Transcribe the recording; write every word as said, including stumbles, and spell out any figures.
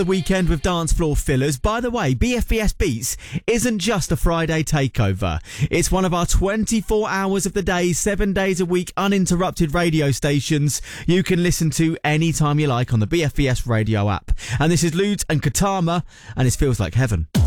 The weekend with dance floor fillers. By the way, B F B S Beats isn't just a Friday takeover. It's one of our twenty-four hours of the day, seven days a week, uninterrupted radio stations you can listen to anytime you like on the B F B S radio app. And this is Ludes and Katama, and it feels like heaven.